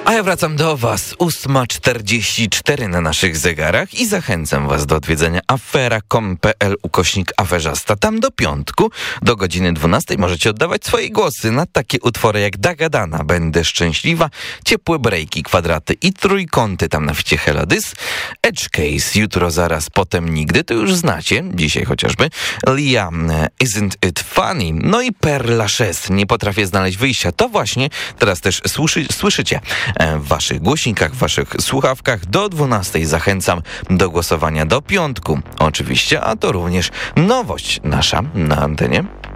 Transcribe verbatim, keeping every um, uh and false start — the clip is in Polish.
A ja wracam do Was. ósma czterdzieści cztery na naszych zegarach i zachęcam Was do odwiedzenia afera kropka com kropka pe el ukośnik aferzasta. Tam do piątku, do godziny dwunastej możecie oddawać swoje głosy na takie utwory jak Dagadana, Będę szczęśliwa, Ciepłe brejki, Kwadraty i Trójkąty, tam na ficie Heladys, Edge Case, Jutro, Zaraz, Potem, Nigdy, to już znacie, dzisiaj chociażby, Lia, Isn't It Funny, no i Père Lachaise, Nie potrafię znaleźć wyjścia. To właśnie teraz też słyszy, słyszycie w waszych głośnikach, w waszych słuchawkach. Do dwunastej zachęcam do głosowania do piątku. Oczywiście, a to również nowość nasza na antenie.